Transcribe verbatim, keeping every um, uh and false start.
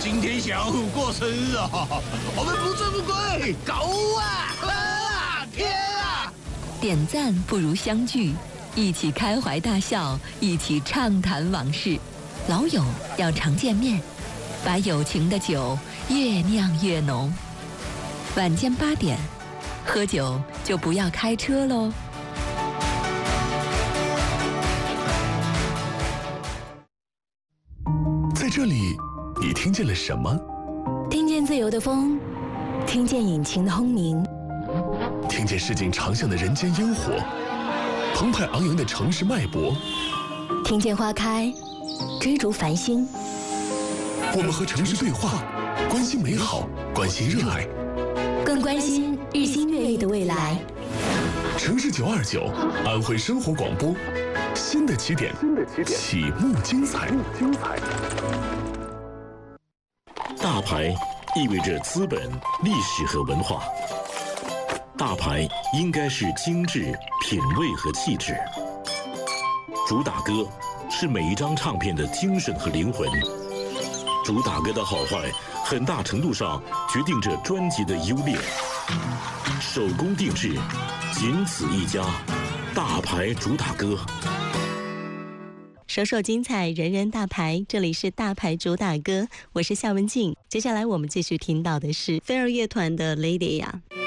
今天小虎过生日哦，我们不醉不归，搞啊！啊！天啊！ 点赞不如相聚，一起开怀大笑，一起畅谈往事。老友要常见面，把友情的酒越酿越浓。晚间八点，喝酒就不要开车喽。 在这里，你听见了什么？ 听见自由的风，听见引擎的轰鸣， 听见市井长巷的人间烟火，澎湃昂扬的城市脉搏， 听见花开，追逐繁星。 我们和城市对话，关心美好，关心热爱， 更关心日新月异的未来。 城市九二九，安徽生活广播，新的起点，启幕精彩。 大牌意味着资本、历史和文化。大牌应该是精致、品味和气质。主打歌是每一张唱片的精神和灵魂。主打歌的好坏，很大程度上决定着专辑的优劣。手工定制，仅此一家，大牌主打歌。 首首精彩，人人大牌，这里是大牌主打歌，我是夏文静。接下来我们继续听到的是飞儿乐团的 Lady 呀。